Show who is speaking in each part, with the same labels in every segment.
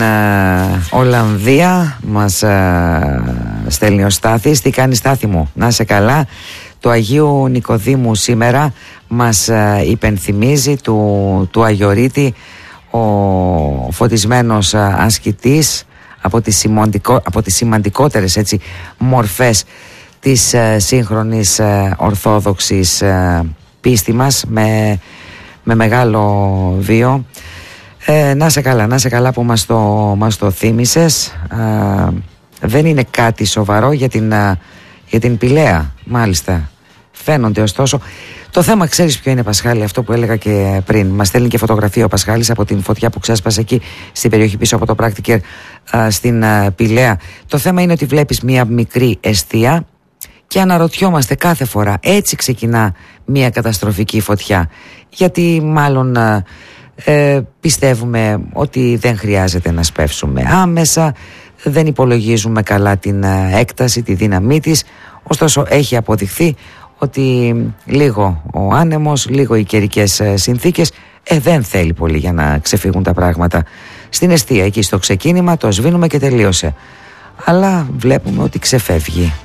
Speaker 1: Ολλανδία μας στέλνει ο Στάθης. Τι κάνει, Στάθη μου? Να είσαι καλά. Το Αγίου Νικοδήμου σήμερα μας υπενθυμίζει του Αγιορείτη, ο φωτισμένος ασκητής, από τις σημαντικότερες μορφές της σύγχρονης ορθόδοξης πίστη μας, με μεγάλο βίο. Να σε καλά που μας το θύμισες. Δεν είναι κάτι σοβαρό για την Πηλαία, μάλιστα. Φαίνονται ωστόσο. Το θέμα, ξέρεις ποιο είναι, Πασχάλη? Αυτό που έλεγα και πριν. Μας στέλνει και φωτογραφία ο Πασχάλης από την φωτιά που ξέσπασε εκεί στην περιοχή πίσω από το Πράκτικερ στην Πηλαία. Το θέμα είναι ότι βλέπεις μια μικρή εστία και αναρωτιόμαστε κάθε φορά, έτσι ξεκινά μια καταστροφική φωτιά? Γιατί μάλλον πιστεύουμε ότι δεν χρειάζεται να σπεύσουμε άμεσα, δεν υπολογίζουμε καλά την έκταση, τη δύναμή της. Ωστόσο έχει αποδειχθεί ότι λίγο ο άνεμος, λίγο οι καιρικές συνθήκες δεν θέλει πολύ για να ξεφύγουν τα πράγματα. Στην εστία εκεί στο ξεκίνημα το σβήνουμε και τελείωσε, αλλά βλέπουμε ότι ξεφεύγει.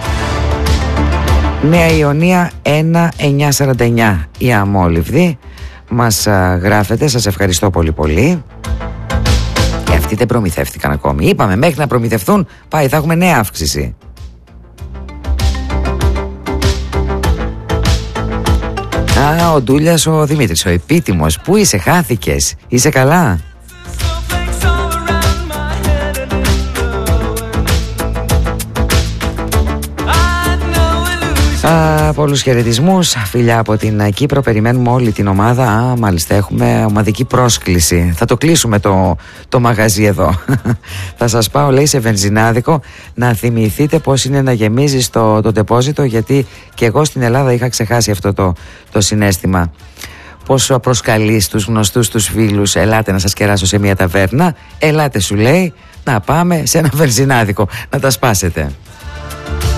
Speaker 1: Νέα Ιωνία 1-949 η Αμόλυβδη μας γράφετε. Σας ευχαριστώ πολύ πολύ. Αυτοί δεν προμηθεύτηκαν ακόμη. Είπαμε μέχρι να προμηθευτούν πάει, θα έχουμε νέα αύξηση. Ο Ντούλιας ο Δημήτρης, ο επίτιμος. Πού είσαι, χάθηκες? Είσαι καλά? Πολλούς χαιρετισμούς, φιλιά από την Κύπρο. Περιμένουμε όλη την ομάδα. Μάλιστα έχουμε ομαδική πρόσκληση. Θα το κλείσουμε το μαγαζί εδώ. Θα σας πάω, λέει, σε βενζινάδικο να θυμηθείτε πώς είναι να γεμίζεις το ντεπόζιτο, γιατί και εγώ στην Ελλάδα είχα ξεχάσει αυτό το συναίσθημα. Πώς προσκαλείς τους γνωστούς, τους φίλους, ελάτε να σας κεράσω σε μια ταβέρνα. Ελάτε, σου λέει, να πάμε σε ένα βενζινάδικο να τα σπάσετε.